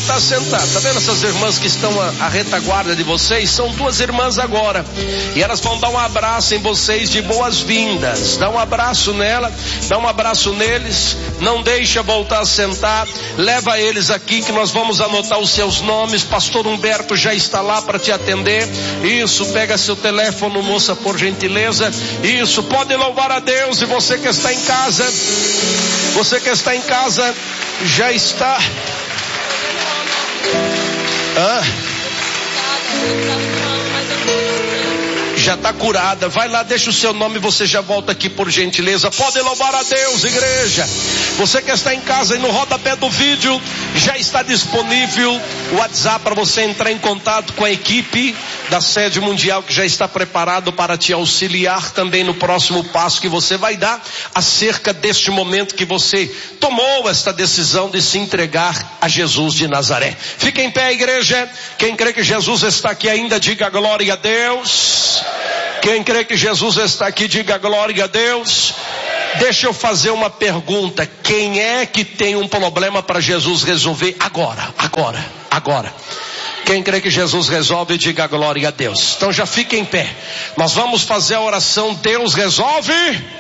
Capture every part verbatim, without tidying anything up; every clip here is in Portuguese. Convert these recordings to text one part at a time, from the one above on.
voltar a sentar. Tá vendo essas irmãs que estão à, à retaguarda de vocês? São duas irmãs agora. E elas vão dar um abraço em vocês de boas-vindas. Dá um abraço nela, dá um abraço neles. Não deixa voltar a sentar. Leva eles aqui que nós vamos anotar os seus nomes. Pastor Humberto já está lá para te atender. Isso, pega seu telefone, moça, por gentileza. Isso, pode louvar a Deus. E você que está em casa, você que está em casa, já está... Ah. Já está curada. Vai lá, deixa o seu nome e você já volta aqui por gentileza. Pode louvar a Deus, igreja. Você que está em casa e no rodapé do vídeo já está disponível o WhatsApp para você entrar em contato com a equipe da Sede Mundial que já está preparado para te auxiliar também no próximo passo que você vai dar acerca deste momento que você tomou esta decisão de se entregar a Jesus de Nazaré. Fica em pé, igreja. Quem crê que Jesus está aqui ainda, diga glória a Deus. Quem crê que Jesus está aqui, diga glória a Deus. Deixa eu fazer uma pergunta. Quem é que tem um problema para Jesus resolver agora? Agora, agora. Quem crê que Jesus resolve, diga glória a Deus. Então já fica em pé. Nós vamos fazer a oração Deus resolve.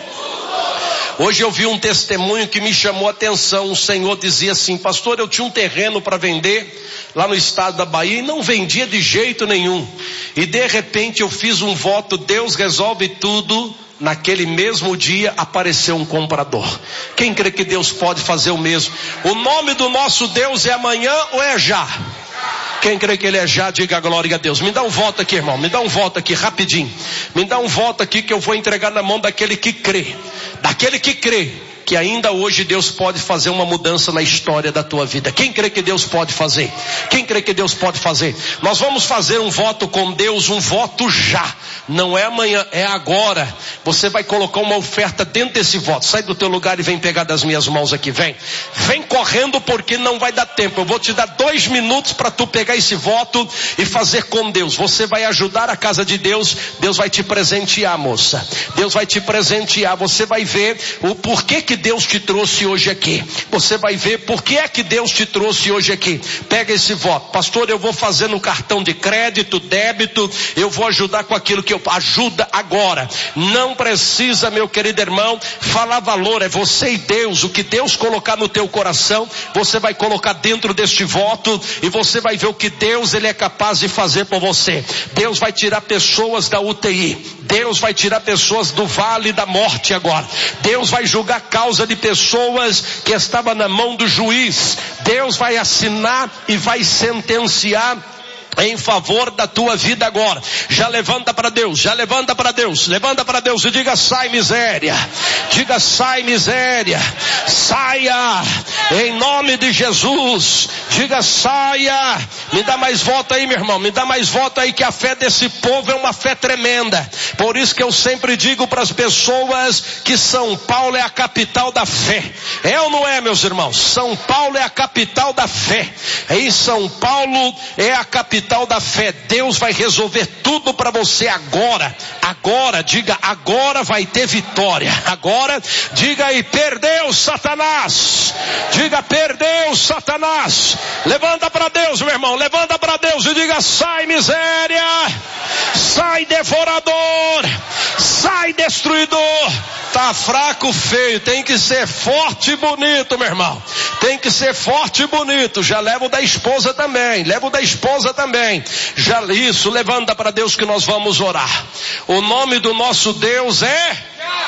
Hoje eu vi um testemunho que me chamou a atenção. O Senhor dizia assim: pastor, eu tinha um terreno para vender lá no estado da Bahia e não vendia de jeito nenhum. E de repente eu fiz um voto, Deus resolve tudo. Naquele mesmo dia apareceu um comprador. Quem crê que Deus pode fazer o mesmo? O nome do nosso Deus é amanhã ou é já? Quem crê que Ele é já, diga glória a Deus. Me dá um voto aqui, irmão, me dá um voto aqui, rapidinho. Me dá um voto aqui que eu vou entregar na mão daquele que crê. Daquele que crê que ainda hoje Deus pode fazer uma mudança na história da tua vida. Quem crê que Deus pode fazer? Quem crê que Deus pode fazer? Nós vamos fazer um voto com Deus, um voto já. Não é amanhã, é agora. Você vai colocar uma oferta dentro desse voto. Sai do teu lugar e vem pegar das minhas mãos aqui, vem. Vem correndo porque não vai dar tempo. Eu vou te dar dois minutos para tu pegar esse voto e fazer com Deus. Você vai ajudar a casa de Deus. Deus vai te presentear, moça. Deus vai te presentear. Você vai ver o porquê que Deus te trouxe hoje aqui. Você vai ver por que é que Deus te trouxe hoje aqui. Pega esse voto. Pastor, eu vou fazer no cartão de crédito, débito, eu vou ajudar com aquilo que eu... Ajuda agora. Não precisa, meu querido irmão, falar valor. É você e Deus. O que Deus colocar no teu coração, você vai colocar dentro deste voto e você vai ver o que Deus ele é capaz de fazer por você. Deus vai tirar pessoas da U T I. Deus vai tirar pessoas do vale da morte agora. Deus vai julgar causa de pessoas que estavam na mão do juiz. Deus vai assinar e vai sentenciar em favor da tua vida agora. Já levanta para Deus, já levanta para Deus, levanta para Deus e diga sai miséria, diga sai miséria, saia, em nome de Jesus, diga saia. Me dá mais voto aí, meu irmão, me dá mais voto aí, que a fé desse povo é uma fé tremenda. Por isso que eu sempre digo para as pessoas que São Paulo é a capital da fé. É ou não é, meus irmãos? São Paulo é a capital da fé. Em São Paulo é a capital da fé. Deus vai resolver tudo para você agora. Agora, diga, agora vai ter vitória. Agora, diga aí, perdeu Satanás. Diga, perdeu Satanás. Levanta para Deus, meu irmão, levanta para Deus e diga, sai miséria, sai devorador, sai destruidor. Tá fraco, feio, tem que ser forte e bonito, meu irmão. Tem que ser forte e bonito. Já leva o da esposa também, leva o da esposa também. Já isso, levanta para Deus que nós vamos orar. O nome do nosso Deus é...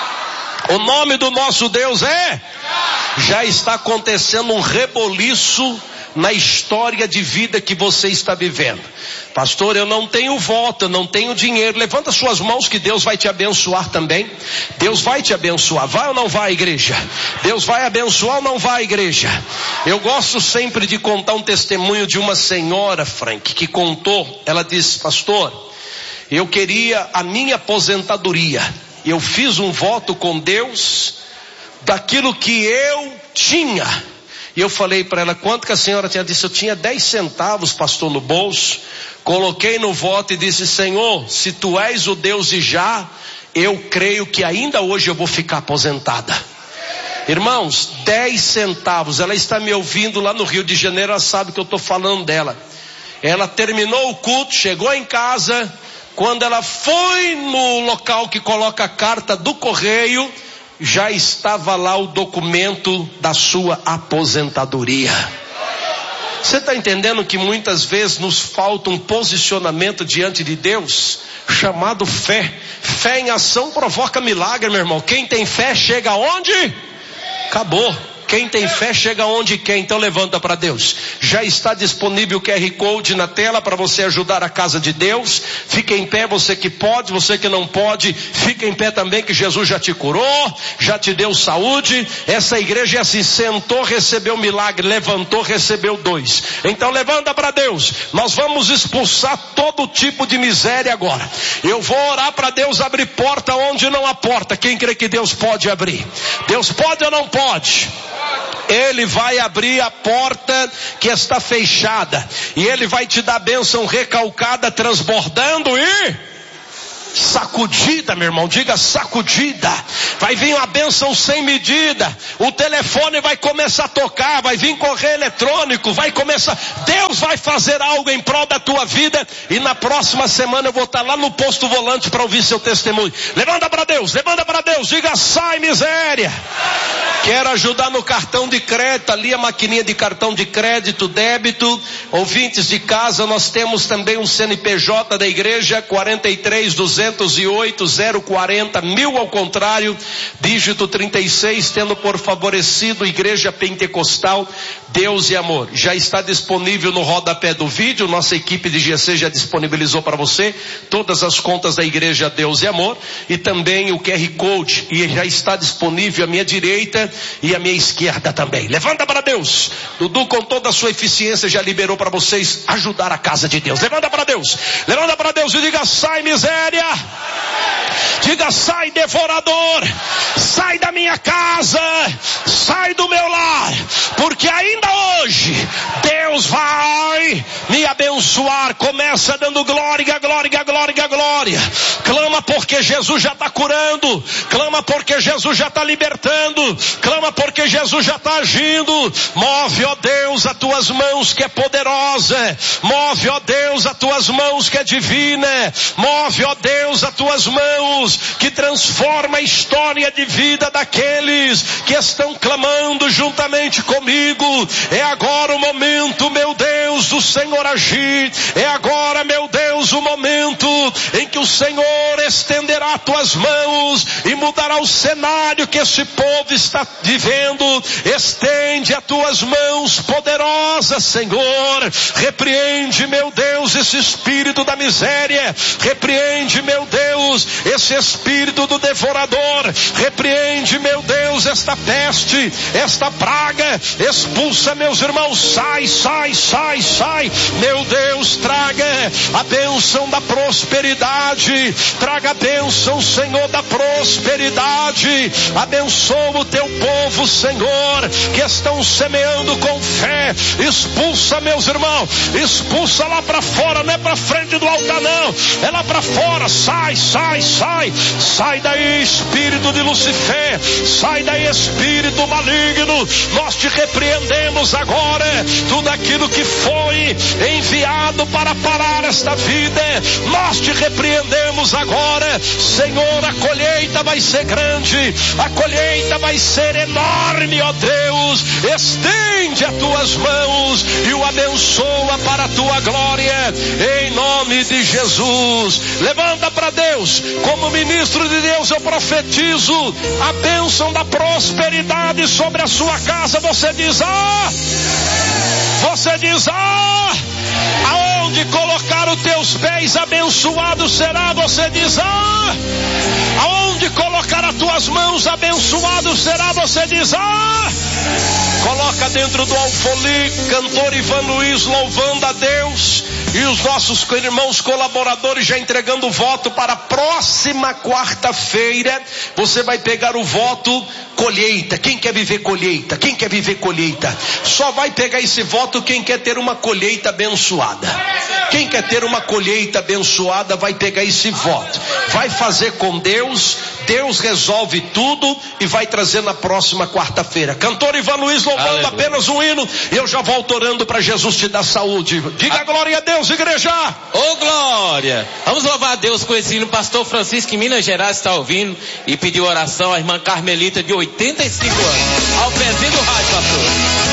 O nome do nosso Deus é... Já está acontecendo um reboliço na história de vida que você está vivendo. Pastor, eu não tenho voto, eu não tenho dinheiro. Levanta suas mãos que Deus vai te abençoar também. Deus vai te abençoar. Vai ou não vai, igreja? Deus vai abençoar ou não vai, igreja? Eu gosto sempre de contar um testemunho de uma senhora, Frank, que contou. Ela disse, pastor, eu queria a minha aposentadoria. Eu fiz um voto com Deus daquilo que eu tinha. E eu falei para ela, quanto que a senhora tinha? Disse, eu tinha dez centavos, pastor, no bolso. Coloquei no voto e disse, Senhor, se tu és o Deus de já, eu creio que ainda hoje eu vou ficar aposentada. Irmãos, dez centavos. Ela está me ouvindo lá no Rio de Janeiro, ela sabe que eu estou falando dela. Ela terminou o culto, chegou em casa. Quando ela foi no local que coloca a carta do correio, já estava lá o documento da sua aposentadoria. Você está entendendo que muitas vezes nos falta um posicionamento diante de Deus, chamado fé. Fé em ação provoca milagre, meu irmão. Quem tem fé chega aonde? Acabou. Quem tem fé chega onde quer. Então levanta para Deus. Já está disponível o Q R Code na tela para você ajudar a casa de Deus. Fique em pé, você que pode, você que não pode, fique em pé também, que Jesus já te curou, já te deu saúde. Essa igreja assim, sentou, recebeu milagre, levantou, recebeu dois. Então levanta para Deus. Nós vamos expulsar todo tipo de miséria agora. Eu vou orar para Deus abrir porta onde não há porta. Quem crê que Deus pode abrir? Deus pode ou não pode? Ele vai abrir a porta que está fechada. E Ele vai te dar bênção recalcada, transbordando e sacudida, meu irmão. Diga sacudida. Vai vir uma bênção sem medida. O telefone vai começar a tocar. Vai vir correio eletrônico. Vai começar. Deus vai fazer algo em prol da tua vida. E na próxima semana eu vou estar lá no posto volante para ouvir seu testemunho. Levanta para Deus. Levanta para Deus. Diga sai miséria. Quero ajudar no cartão de crédito. Ali a maquininha de cartão de crédito, débito. Ouvintes de casa, nós temos também um C N P J da igreja, quarenta e três, duzentos e oito, zero quarenta, mil ao contrário, dígito trinta e seis, tendo por favorecido Igreja Pentecostal Deus e Amor. Já está disponível no rodapé do vídeo. Nossa equipe de G C já disponibilizou para você todas as contas da Igreja Deus e Amor e também o Q R Code, e já está disponível à minha direita e à minha esquerda também. Levanta para Deus. Dudu, com toda a sua eficiência, já liberou para vocês ajudar a casa de Deus. Levanta para Deus. Levanta para Deus e diga sai miséria. Diga sai devorador. Sai da minha casa. Sai do meu lar. Porque ainda hoje Deus vai me abençoar. Começa dando glória, glória, glória, glória. Clama porque Jesus já está curando. Clama porque Jesus já está libertando. Clama porque Jesus já está agindo. Move, ó Deus, as tuas mãos que é poderosa. Move, ó Deus, as tuas mãos que é divina. Move, ó Deus, as tuas mãos que transforma a história de vida daqueles que estão clamando juntamente comigo. É agora o momento, meu Deus, do Senhor agir. É agora, meu Deus, o momento em que o Senhor estenderá as tuas mãos e mudará o cenário que esse povo está vivendo. Estende as tuas mãos poderosas, Senhor. Repreende, meu Deus, esse espírito da miséria. Repreende, meu Deus, esse espírito do devorador. Repreende, meu Deus, esta peste, esta praga. Expulsa, meus irmãos. Sai, sai, sai, sai. Meu Deus, traga a bênção da prosperidade. Traga a bênção, Senhor, da prosperidade. Abençoa o teu povo, Senhor, que estão semeando com fé. Expulsa, meus irmãos. Expulsa lá para fora, não é para frente do altar, não. É lá para fora. Sai, sai, sai. Sai daí, espírito de Lucifer. Sai daí, espírito maligno. Nós te repreendemos agora. Tudo aquilo que foi enviado para parar esta vida, nós te repreendemos agora. Senhor, a colheita vai ser grande. A colheita vai ser enorme, ó Deus. Estende as tuas mãos e o abençoa para a tua glória. Em nome de Jesus. Levanta para Deus. Como ministro de Deus, eu profetizo a bênção da prosperidade sobre a sua casa. Você diz, ah! Você diz, ah! Aonde colocar os teus pés, abençoado será. Você diz, ah! Aonde colocar as tuas mãos, abençoado será. Você diz, ah! Coloca dentro do alfolim, cantor Ivan Luiz louvando a Deus. E os nossos irmãos colaboradores já entregando o voto para a próxima quarta-feira. Você vai pegar o voto colheita. Quem quer viver colheita? Quem quer viver colheita? Só vai pegar esse voto quem quer ter uma colheita abençoada. Quem quer ter uma colheita abençoada vai pegar esse voto. Vai fazer com Deus. Deus resolve tudo e vai trazer na próxima quarta-feira. Cantor Ivan Luiz louvando Aleluia. Apenas um hino. E eu já volto orando para Jesus te dar saúde. Diga a... glória a Deus, igreja. Ô oh, glória. Vamos louvar a Deus com esse hino. Pastor Francisco em Minas Gerais está ouvindo e pediu oração à irmã Carmelita de oitenta e cinco anos. Ao pezinho do rádio, pastor.